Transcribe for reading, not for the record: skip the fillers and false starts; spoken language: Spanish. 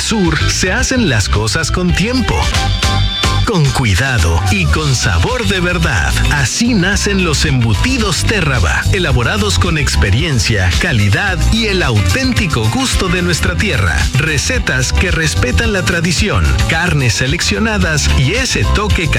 Sur se hacen las cosas con tiempo, con cuidado y con sabor de verdad. Así nacen los embutidos Térraba, elaborados con experiencia, calidad y el auténtico gusto de nuestra tierra. Recetas que respetan la tradición, carnes seleccionadas y ese toque